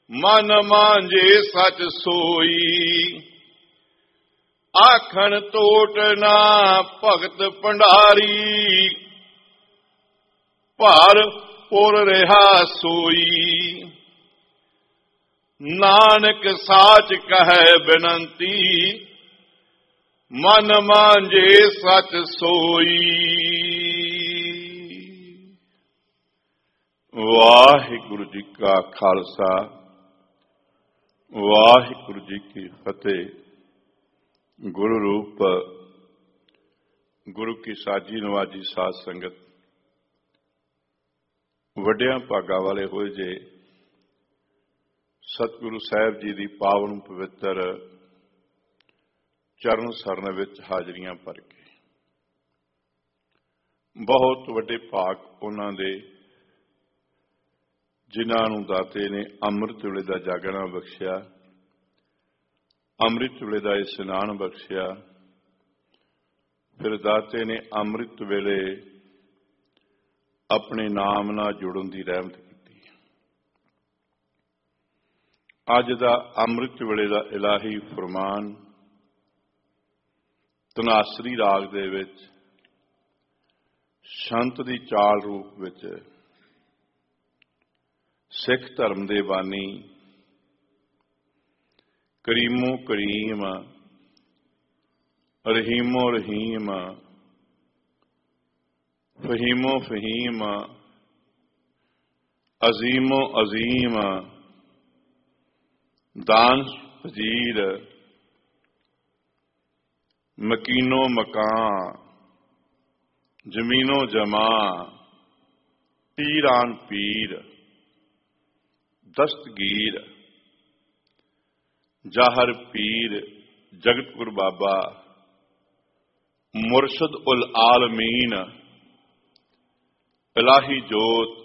मन मांझे सच सोई। आखन टोट ना भगत भंडारी, भार पुर रहा सोई। नानक साच कहे बिनती, मन मांझे सच सोई। वाहिगुरु जी का खालसा, वाहिगुरु जी की फतेह। गुरु रूप गुरु की साजी नवाजी साध संगत, वड्डियां भागां वाले होए जे सतगुरु साहिब जी की पावन पवित्र चरण सरन विच हाजरियां भर के बहुत वड्डे भाग उन्हां दे जिन्हां नूं दाते ने अमृत वेले दा जागना बख्शिया, अमृत वेले दा इशनान बख्शिया। फिर दाते ने अमृत वेले अपने नाम नाल जुड़न की रहमत की। अज दा अमृत वेले दा इलाही फरमान धनासरी राग दे विच शंत दी चाल रूप विच सिख धर्म दे बानी करीमो करीम, रहीमो रहीम, फहीमो फहीम, अजीमो अजीम, दान फजीर, मकीनो मकां, जमीनो जमा, पीरान पीर, दस्तगीर, जाहर पीर, जगतगुरु बाबा, मुर्शद उल आलमीन, इलाही जोत,